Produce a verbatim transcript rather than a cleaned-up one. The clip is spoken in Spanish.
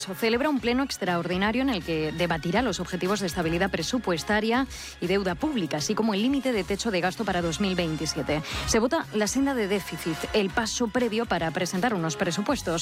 celebra un pleno extraordinario en el que debatirá los objetivos de estabilidad presupuestaria y deuda pública, así como el límite de techo de gasto para dos mil veintisiete. Se vota la senda de déficit, el paso previo para presentar unos presupuestos.